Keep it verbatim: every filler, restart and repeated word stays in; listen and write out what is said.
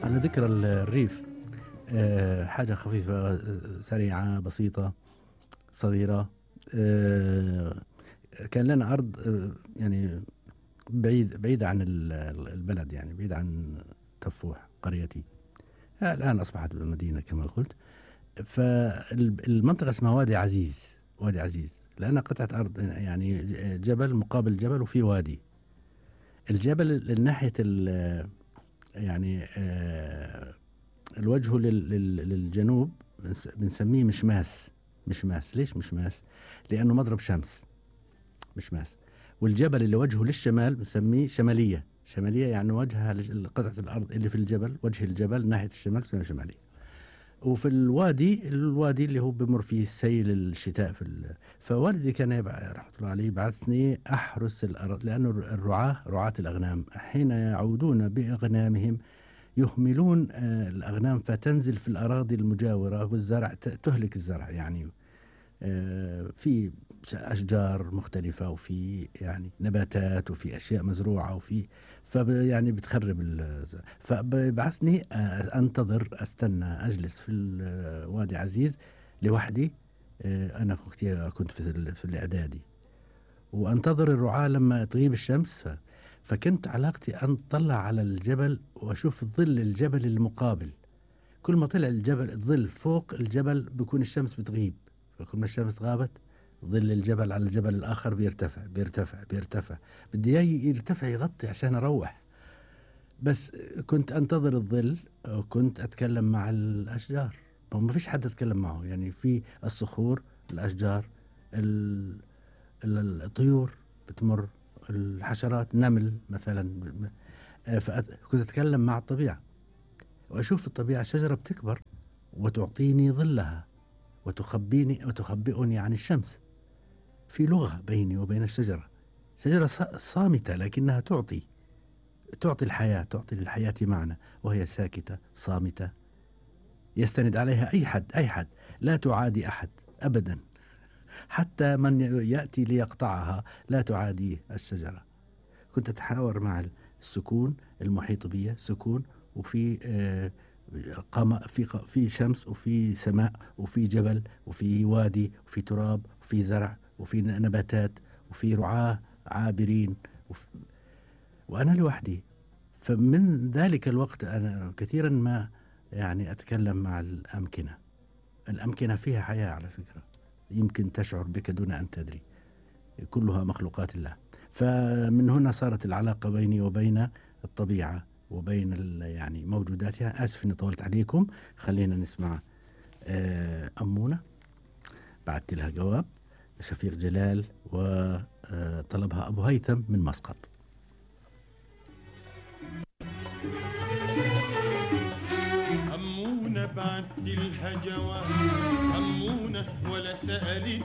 على ذكر الريف، آه، حاجة خفيفة، آه، سريعة بسيطة صغيرة. آه، كان لنا أرض، آه، يعني بعيد بعيدة عن ال- البلد، يعني بعيد عن تفوح قريتي. آه، الآن أصبحت مدينة كما قلت. فالمنطقة اسمها وادي عزيز. وادي عزيز لأنها قطعة أرض، يعني جبل مقابل جبل وفي وادي. الجبل الناحية ال- يعني آه، الوجه لل- لل- للجنوب، بنس- بنسميه مشماس. مشماس ليش مشماس؟ لأنه مضرب شمس، مشماس. والجبل اللي وجهه للشمال بنسميه شمالية. شمالية يعني وجهها لج- قطعة الأرض اللي في الجبل، وجه الجبل ناحية الشمال اسمها شمالية. وفي الوادي، الوادي اللي هو بمر فيه السيل الشتاء في ال... فوالدي كان يبع... رحمة الله عليه بعثني أحرس الأرض، لأنه الرعاة، رعاة الأغنام حين يعودون بأغنامهم يهملون آه، الأغنام فتنزل في الأراضي المجاورة، والزرع ت- تهلك الزرع يعني. آه، في ش- أشجار مختلفة، وفي يعني نباتات، وفي أشياء مزروعة، وفي فب يعني بتخرب الزرع. فبعثني آه، أنتظر، أستنى، أجلس في ال- وادي عزيز لوحدي. آه، أنا وقتها كنت في ال- في الإعدادي، وأنتظر الرعاة لما تغيب الشمس. ف... فكنت علاقتي أن أطلع على الجبل وأشوف ظل الجبل المقابل. كل ما طلع الجبل الظل فوق الجبل بيكون الشمس بتغيب، فكل ما الشمس غابت ظل الجبل على الجبل الآخر بيرتفع بيرتفع بيرتفع. بدي إياه يرتفع يغطي عشان أروح. بس كنت أنتظر الظل، وكنت أتكلم مع الأشجار. ما فيش حد أتكلم معه، يعني في الصخور، الأشجار، ال... ال- الطيور بتمر، الحشرات، نمل مثلا. آه، فكنت أتكلم مع الطبيعة، وأشوف الطبيعة شجرة بتكبر وتعطيني ظلها، وتخبيني وتخبئني عن الشمس. في لغة بيني وبين الشجرة. شجرة ص- صامتة لكنها تعطي، تعطي الحياة، تعطي للحياة معنى، وهي ساكتة صامتة يستند عليها أي حد، أي حد. لا تعادي أحد أبدا، حتى من يأتي ليقطعها لا تعاديه الشجرة. كنت أتحاور مع السكون المحيط بي، سكون، وفي آه، قمر، في ق- في شمس، وفي سماء، وفي جبل، وفي وادي، وفي تراب، وفي زرع، وفي ن- نباتات، وفي رعاة عابرين، وف- وأنا لوحدي. فمن ذلك الوقت أنا كثيرا ما يعني أتكلم مع الأمكنة. الأمكنة فيها حياة على فكرة، يمكن تشعر بك دون أن تدري، كلها مخلوقات الله. فمن هنا صارت العلاقة بيني وبين الطبيعة، وبين ال- يعني موجوداتها. آسف إني طولت عليكم. خلينا نسمع آه، أمونة، بعثت لها جواب شفيق جلال، وطلبها أبو هيثم من مسقط. أمونة بعت لها جواب، أمونة ولا سألت